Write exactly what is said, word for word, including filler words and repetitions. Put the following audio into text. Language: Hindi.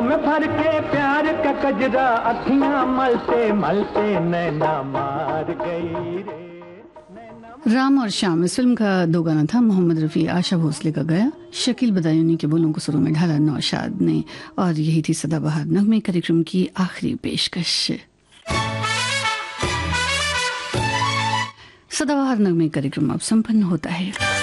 में भर के प्यार का कजरा, अखियां मलते मलते नैना मार गई रे। राम और श्याम इस फिल्म का दो गाना था। मोहम्मद रफ़ी, आशा भोसले का गाया, शकील बदायूनी के बोलों को सुरों में ढाला नौशाद ने। और यही थी सदाबहार नगमे कार्यक्रम की आखिरी पेशकश। सदाबहार नगमे कार्यक्रम अब संपन्न होता है।